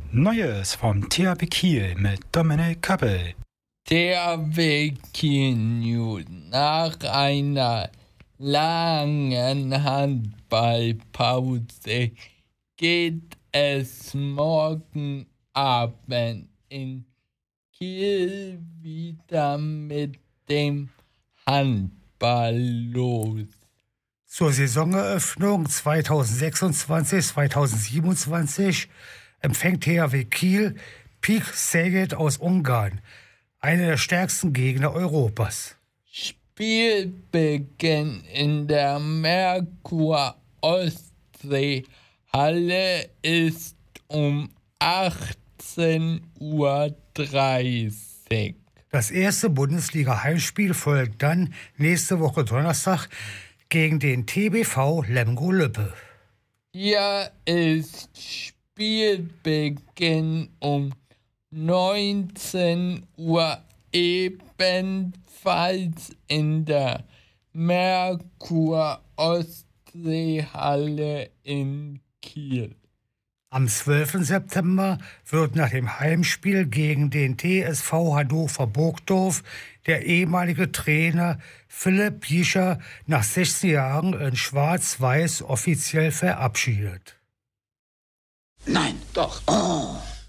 Neues vom THW Kiel mit Dominik Köppel. THW Kiel News. Nach einer langen Handballpause geht es morgen Abend in Kiel wieder mit dem Handball los. Zur Saisoneröffnung 2026/2027 empfängt THW Kiel PEAK Szeged aus Ungarn, einer der stärksten Gegner Europas. Spielbeginn in der Merkur Ostseehalle ist um 18:30 Uhr. Das erste Bundesliga-Heimspiel folgt dann nächste Woche Donnerstag gegen den TBV Lemgo-Lübbe. Hier ist Spielbeginn um 19 Uhr ebenfalls in der Merkur Ostseehalle in Kiel. Am 12. September wird nach dem Heimspiel gegen den TSV Hannover Burgdorf der ehemalige Trainer Philipp Jischer nach 16 Jahren in Schwarz-Weiß offiziell verabschiedet. Nein, doch. Oh.